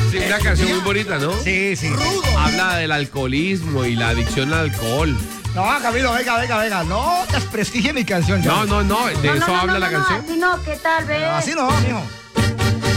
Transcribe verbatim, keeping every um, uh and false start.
Sí, una canción muy bonita, ¿no? Sí, sí. Habla del alcoholismo y la adicción al alcohol. No, Camilo, venga, venga, venga. No desprestigie mi canción, No, Johnny. no, no, de No, eso no, no, habla no, la no, canción. así no, ¿qué tal, ve? Así no, mijo.